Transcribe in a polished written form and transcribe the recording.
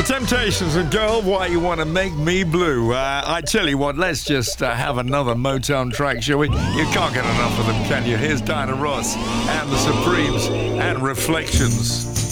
Temptations and Girl, Why You Want to Make Me Blue. I tell you what, let's just have another Motown track, shall we? You can't get enough of them, can you? Here's Diana Ross and the Supremes and Reflections.